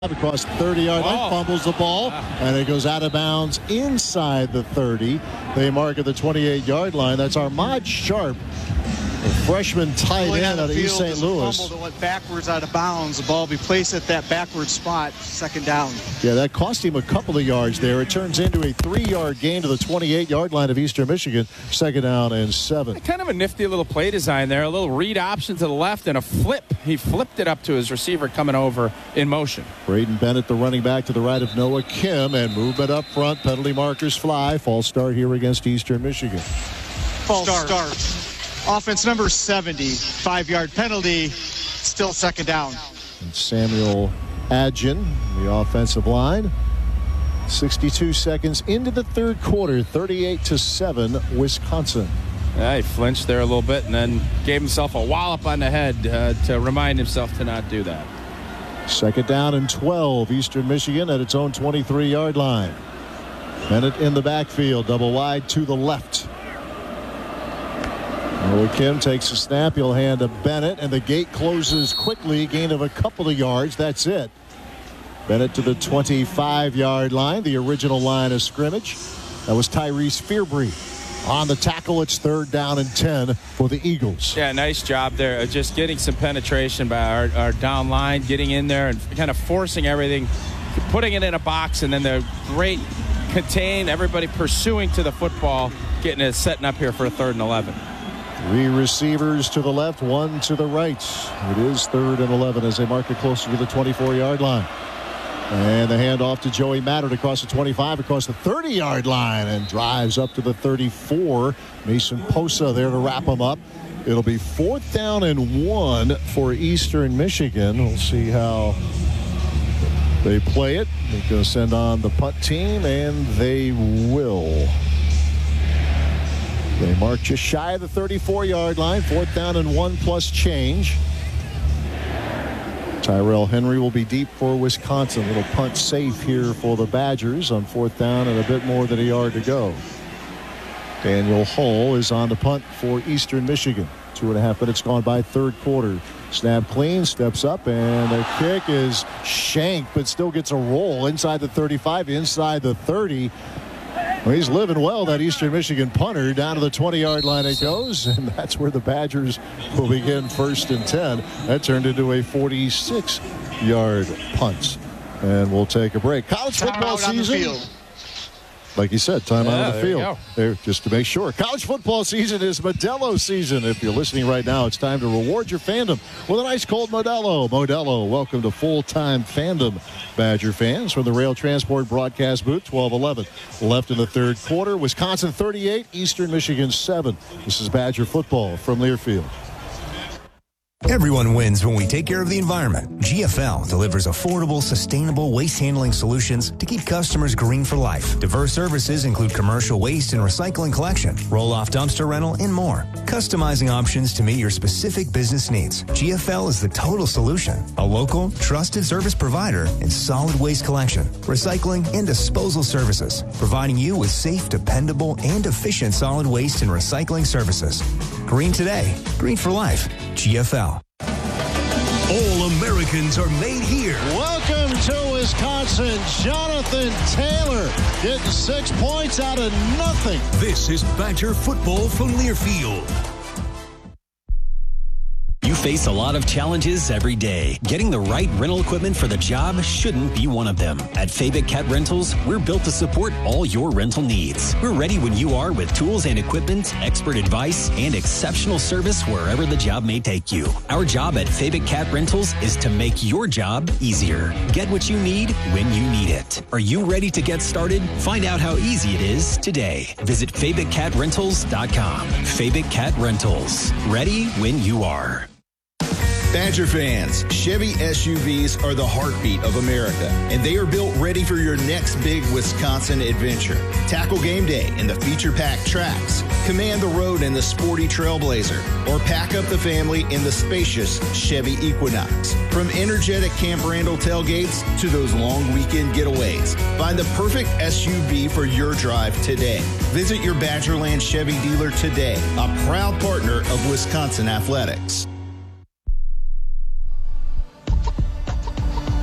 across the 30-yard line, fumbles the ball, and it goes out of bounds inside the 30. They mark at the 28-yard line. That's Ahmad Sharp, a freshman tight end out of East St. Louis. Fumble that went backwards out of bounds. The ball be placed at that backward spot, second down. Yeah, that cost him a couple of yards there. It turns into a 3-yard gain to the 28-yard line of Eastern Michigan. Second down and 7. Kind of a nifty little play design there. A little read option to the left and a flip. He flipped it up to his receiver coming over in motion. Braden Bennett, the running back, to the right of Noah Kim, and movement up front. Penalty markers fly. False start here against Eastern Michigan. False start. Offense number 70, 5-yard penalty, still second down. And Samuel Adjin, the offensive line. 62 seconds into the third quarter, 38-7, Wisconsin. Yeah, he flinched there a little bit and then gave himself a wallop on the head to remind himself to not do that. Second down and 12, Eastern Michigan at its own 23-yard line. Bennett in the backfield, double wide to the left. Noah Kim takes a snap. He'll hand to Bennett, and the gate closes quickly. Gain of a couple of yards. That's it. Bennett to the 25-yard line, the original line of scrimmage. That was Tyrese Fearbry. On the tackle, it's third down and 10 for the Eagles. Yeah, nice job there. Just getting some penetration by our down line, getting in there and kind of forcing everything, putting it in a box, and then the great contain, everybody pursuing to the football, getting it setting up here for a 3rd and 11. 3 receivers to the left, 1 to the right. It is 3rd and 11 as they mark it closer to the 24-yard line. And the handoff to Joey Mattern across the 25, across the 30-yard line, and drives up to the 34. Mason Posa there to wrap him up. It'll be 4th down and 1 for Eastern Michigan. We'll see how they play it. They're going to send on the punt team, and they will. They mark just shy of the 34-yard line. 4th down and 1 plus change. Tyrell Henry will be deep for Wisconsin. Little punt safe here for the Badgers on 4th down and a bit more than a yard to go. Daniel Hull is on the punt for Eastern Michigan. 2.5 minutes gone by, third quarter. Snap clean, steps up, and the kick is shanked, but still gets a roll inside the 35, inside the 30. Well, he's living well, that Eastern Michigan punter. Down to the 20-yard line it goes, and that's where the Badgers will begin 1st and 10. That turned into a 46-yard punt. And we'll take a break. College football season. Like you said, time out of the field. There, just to make sure. College football season is Modelo season. If you're listening right now, it's time to reward your fandom with a nice cold Modelo. Modelo, welcome to full-time fandom, Badger fans. From the Rail Transport broadcast booth, 12-11 left in the third quarter. Wisconsin 38, Eastern Michigan 7. This is Badger football from Learfield. Everyone wins when we take care of the environment. GFL delivers affordable, sustainable waste handling solutions to keep customers green for life. Diverse services include commercial waste and recycling collection, roll-off dumpster rental, and more. Customizing options to meet your specific business needs. GFL is the total solution. A local, trusted service provider in solid waste collection, recycling, and disposal services, providing you with safe, dependable, and efficient solid waste and recycling services. Green today, green for life. GFL. All Americans are made here. Welcome to Wisconsin. Jonathan Taylor getting 6 points out of nothing. This is Badger football from Learfield. You face a lot of challenges every day. Getting the right rental equipment for the job shouldn't be one of them. At Fabic Cat Rentals, we're built to support all your rental needs. We're ready when you are with tools and equipment, expert advice, and exceptional service wherever the job may take you. Our job at Fabic Cat Rentals is to make your job easier. Get what you need when you need it. Are you ready to get started? Find out how easy it is today. Visit FabicCatRentals.com. Fabic Cat Rentals. Ready when you are. Badger fans, Chevy SUVs are the heartbeat of America, and they are built ready for your next big Wisconsin adventure. Tackle game day in the feature-packed Trax, command the road in the sporty Trailblazer, or pack up the family in the spacious Chevy Equinox. From energetic Camp Randall tailgates to those long weekend getaways, find the perfect SUV for your drive today. Visit your Badgerland Chevy dealer today, a proud partner of Wisconsin Athletics.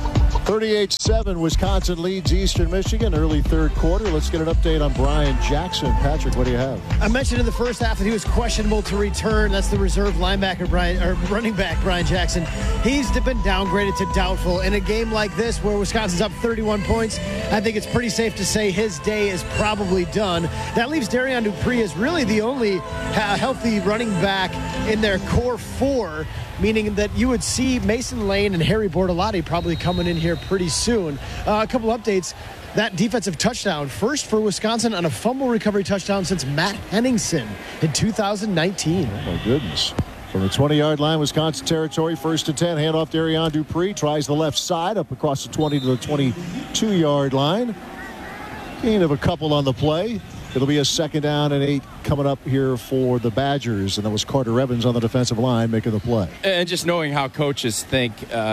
38-7, Wisconsin leads Eastern Michigan early third quarter. Let's get an update on Brian Jackson. Patrick, what do you have? I mentioned in the first half that he was questionable to return. That's the reserve running back Brian Jackson. He's been downgraded to doubtful. In a game like this where Wisconsin's up 31 points, I think it's pretty safe to say his day is probably done. That leaves Darian Dupree as really the only healthy running back in their core four, meaning that you would see Mason Lane and Harry Bortolotti probably coming in here pretty soon. A couple updates. That defensive touchdown, first for Wisconsin on a fumble recovery touchdown since Matt Henningsen in 2019. Oh, my goodness. From the 20-yard line, Wisconsin territory, 1st and 10, handoff Darian Dupree, tries the left side, up across the 20 to the 22-yard line. Gain of a couple on the play. It'll be a 2nd down and 8 coming up here for the Badgers. And that was Carter Evans on the defensive line making the play. And just knowing how coaches think,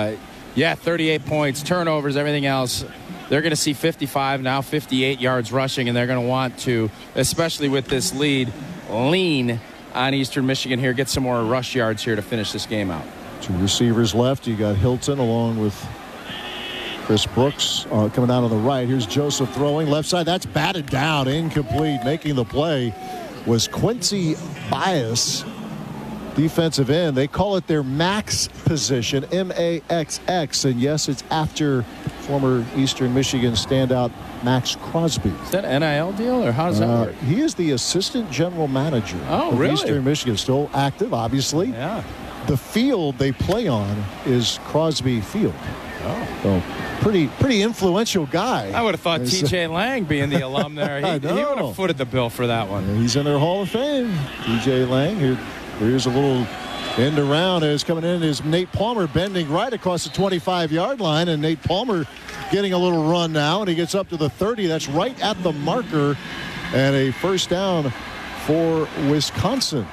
38 points, turnovers, everything else. They're going to see 55, now 58 yards rushing, and they're going to want to, especially with this lead, lean on Eastern Michigan here, get some more rush yards here to finish this game out. 2 receivers left. You got Hilton along with Chris Brooks coming out on the right. Here's Joseph throwing left side. That's batted down, incomplete. Making the play was Quincy Bias, defensive end. They call it their max position, M-A-X-X. And yes, it's after former Eastern Michigan standout Max Crosby. Is that an NIL deal, or how does that work? He is the assistant general manager of really? Eastern Michigan. Still active, obviously. Yeah. The field they play on is Crosby Field. Oh. So pretty influential guy. I would have thought T.J. Lang being the alum there. He would have footed the bill for that one. He's in their Hall of Fame. T.J. Lang. Here's a little end around as coming in is Nate Palmer bending right across the 25-yard line, and Nate Palmer getting a little run now, and he gets up to the 30. That's right at the marker, and a 1st down for Wisconsin.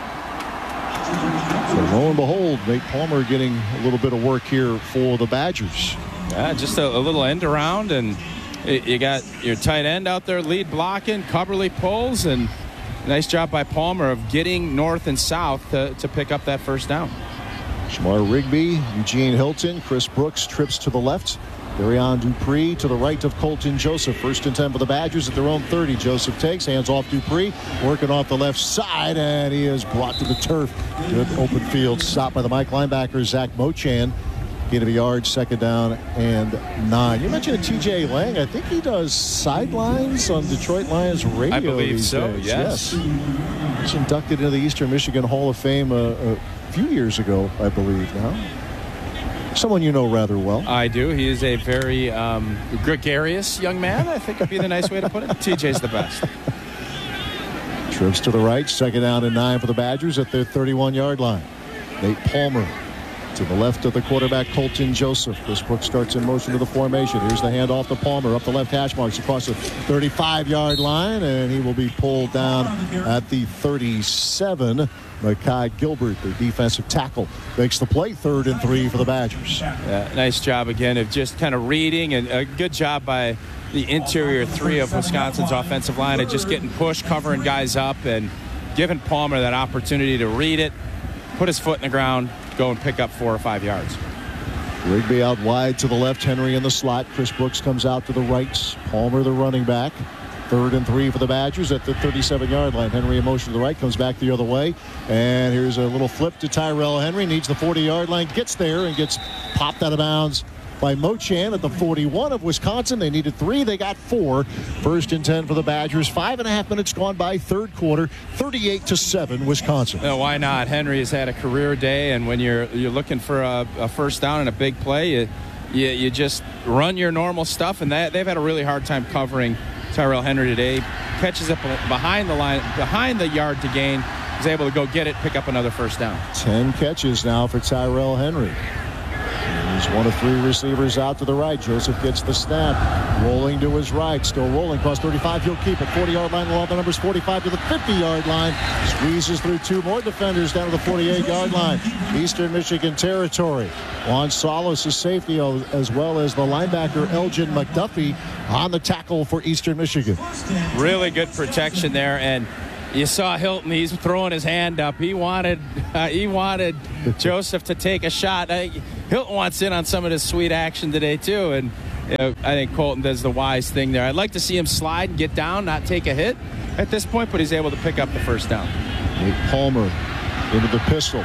So lo and behold, Nate Palmer getting a little bit of work here for the Badgers. Yeah, just a little end around, and you got your tight end out there lead blocking. Coverly pulls, and nice job by Palmer of getting north and south to pick up that 1st down. Shamar Rigby, Eugene Hilton, Chris Brooks trips to the left. Darian Dupree to the right of Colton Joseph. 1st and 10 for the Badgers at their own 30. Joseph takes, hands off Dupree, working off the left side, and he is brought to the turf. Good open field stop by the Mike linebacker, Zach Mochan. Gain of a yard, 2nd down and 9. You mentioned T.J. Lang. I think he does sidelines on Detroit Lions radio. I believe these so, days. yes. He's inducted into the Eastern Michigan Hall of Fame a few years ago, I believe now. Someone you know rather well. I do. He is a very gregarious young man, I think would be the nice way to put it. TJ's the best. Trips to the right, 2nd down and 9 for the Badgers at their 31-yard line. Nate Palmer to the left of the quarterback, Colton Joseph. Chris Brooks starts in motion to the formation. Here's the handoff to Palmer up the left hash marks across the 35-yard line, and he will be pulled down at the 37. Makai Gilbert, the defensive tackle, makes the play. 3rd and 3 for the Badgers. Nice job again of just kind of reading, and a good job by the interior 3 of Wisconsin's offensive line of just getting pushed, covering guys up, and giving Palmer that opportunity to read it, put his foot in the ground, go and pick up 4 or 5 yards. Rigby out wide to the left, Henry in the slot. Chris Brooks comes out to the right. Palmer the running back. 3rd and 3 for the Badgers at the 37-yard line. Henry in motion to the right, comes back the other way. And here's a little flip to Tyrell Henry. Needs the 40-yard line, gets there and gets popped out of bounds by Mochan at the 41 of Wisconsin. They needed 3. They got 4. 1st and 10 for the Badgers. 5.5 minutes gone by, 3rd quarter. 38-7 Wisconsin. Why not? Henry has had a career day, and when you're looking for a 1st down and a big play, you just run your normal stuff, and they've had a really hard time covering Tyrell Henry today. Catches up behind the line, behind the yard to gain. Is able to go get it, pick up another 1st down. 10 catches now for Tyrell Henry. He's one of 3 receivers out to the right. Joseph gets the snap. Rolling to his right. Still rolling. Across 35. He'll keep it. 40-yard line. Along the numbers 45 to the 50-yard line. Squeezes through 2 more defenders down to the 48-yard line. Eastern Michigan territory. Juan Salas is safety, as well as the linebacker Elgin McDuffie on the tackle for Eastern Michigan. Really good protection there, and you saw Hilton. He's throwing his hand up. He wanted Joseph to take a shot. Hilton wants in on some of this sweet action today, too. And I think Colton does the wise thing there. I'd like to see him slide and get down, not take a hit at this point, but he's able to pick up the first down. Nate Palmer into the pistol.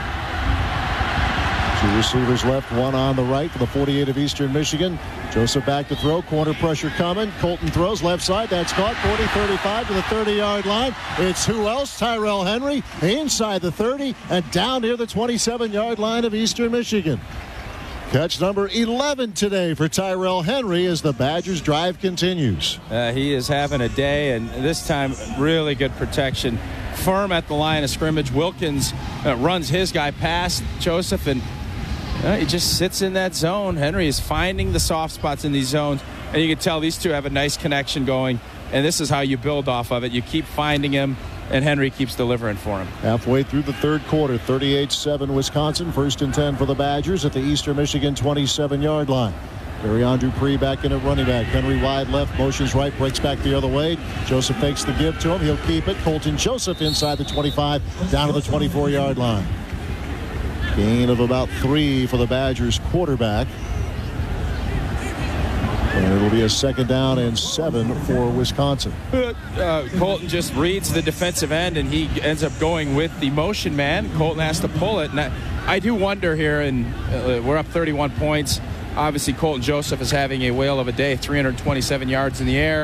2 receivers left, 1 on the right for the 48 of Eastern Michigan. Joseph back to throw. Corner pressure coming. Colton throws left side. That's caught. 40-35 to the 30-yard line. It's who else? Tyrell Henry inside the 30 and down near the 27-yard line of Eastern Michigan. Catch number 11 today for Tyrell Henry as the Badgers drive continues. He is having a day, and this time really good protection. Firm at the line of scrimmage. Wilkins runs his guy past Joseph, and he just sits in that zone. Henry is finding the soft spots in these zones, and you can tell these two have a nice connection going, and this is how you build off of it. You keep finding him, and Henry keeps delivering for him. Halfway through the third quarter, 38-7 Wisconsin. 1st and 10 for the Badgers at the Eastern Michigan 27-yard line. Marion Dupree back in at running back. Henry wide left, motions right, breaks back the other way. Joseph fakes the give to him. He'll keep it. Colton Joseph inside the 25, down to the 24-yard line. Gain of about 3 for the Badgers quarterback. And it'll be a 2nd down and 7 for Wisconsin. Colton just reads the defensive end, and he ends up going with the motion man. Colton has to pull it. And I do wonder here, and we're up 31 points. Obviously, Colton Joseph is having a whale of a day, 327 yards in the air,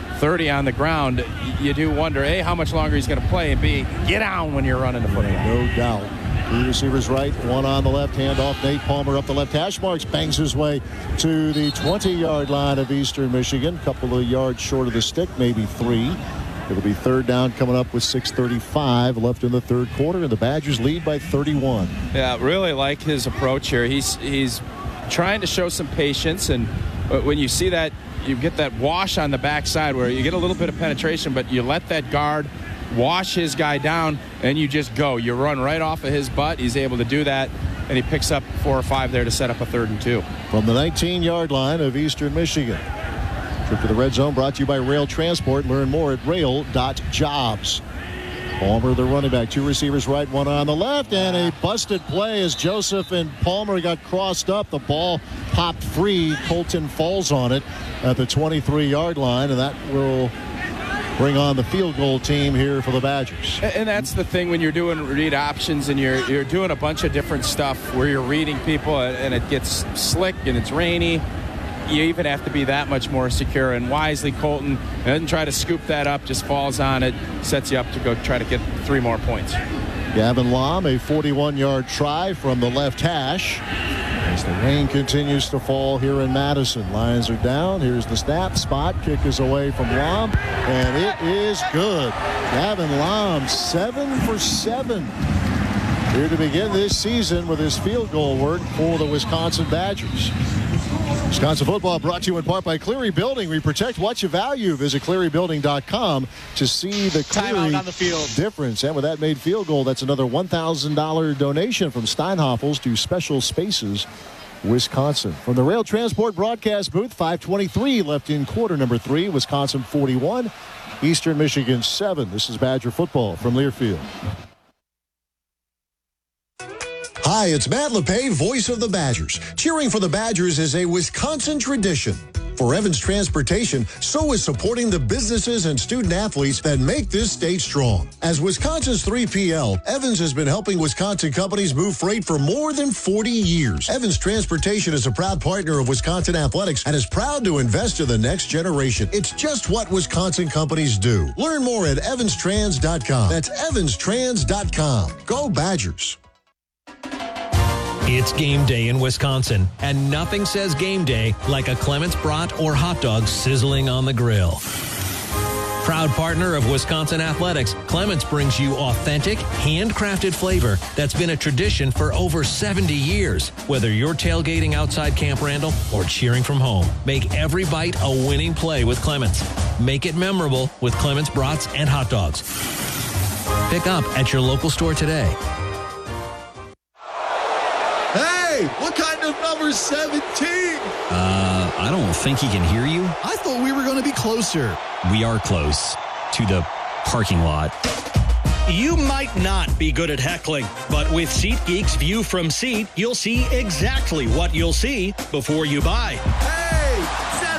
30 on the ground. You do wonder, A, how much longer he's going to play, and B, get down when you're running the football. No doubt. 3 receivers right, 1 on the left. Hand off Nate Palmer up the left hash marks, bangs his way to the 20-yard line of Eastern Michigan. A couple of yards short of the stick, maybe 3. It'll be 3rd down coming up with 6:35 left in the third quarter, and the Badgers lead by 31. Yeah, really like his approach here. He's trying to show some patience, and when you see that, you get that wash on the backside where you get a little bit of penetration, but you let that guard wash his guy down, and you just go. You run right off of his butt. He's able to do that, and he picks up 4 or 5 there to set up a 3rd and 2. From the 19-yard line of Eastern Michigan. Trip to the red zone brought to you by Rail Transport. Learn more at rail.jobs. Palmer, the running back. 2 receivers right, 1 on the left, and a busted play as Joseph and Palmer got crossed up. The ball popped free. Colton falls on it at the 23-yard line, and that will bring on the field goal team here for the Badgers. And that's the thing when you're doing read options and you're doing a bunch of different stuff where you're reading people and it gets slick and it's rainy. You even have to be that much more secure. And wisely, Colton doesn't try to scoop that up, just falls on it, sets you up to go try to get 3 more points. Gavin Lom, a 41-yard try from the left hash. As the rain continues to fall here in Madison. Lions are down. Here's the snap. Spot kick is away from Lom, and it is good. Gavin Lom, 7 for 7 here to begin this season with his field goal work for the Wisconsin Badgers. Wisconsin football brought to you in part by Cleary Building. We protect what you value. Visit clearybuilding.com to see the Cleary on the field difference. And with that made field goal, that's another $1,000 donation from Steinhoffels to Special Spaces Wisconsin. From the Rail Transport broadcast booth, 5:23 left in quarter number 3. Wisconsin 41, Eastern Michigan 7. This is Badger football from Learfield. Hi, it's Matt LePay, voice of the Badgers. Cheering for the Badgers is a Wisconsin tradition. For Evans Transportation, so is supporting the businesses and student athletes that make this state strong. As Wisconsin's 3PL, Evans has been helping Wisconsin companies move freight for more than 40 years. Evans Transportation is a proud partner of Wisconsin Athletics and is proud to invest in the next generation. It's just what Wisconsin companies do. Learn more at evanstrans.com. That's evanstrans.com. Go Badgers. It's game day in Wisconsin, and nothing says game day like a Clements brat or hot dog sizzling on the grill. Proud partner of Wisconsin Athletics, Clements brings you authentic, handcrafted flavor that's been a tradition for over 70 years. Whether you're tailgating outside Camp Randall or cheering from home, make every bite a winning play with Clements. Make it memorable with Clements brats and hot dogs. Pick up at your local store today. Hey, what kind of number 17? I don't think he can hear you. I thought we were going to be closer. We are close to the parking lot. You might not be good at heckling, but with SeatGeek's View from Seat, you'll see exactly what you'll see before you buy. Hey,